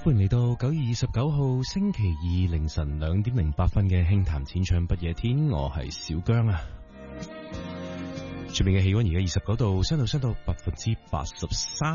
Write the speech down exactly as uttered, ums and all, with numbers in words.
歡迎嚟到九月二十九號星期二凌晨兩點零八分嘅輕談淺唱不夜天，我係小姜啊。出面嘅氣溫而家二十九度，相對濕度百分之八十三。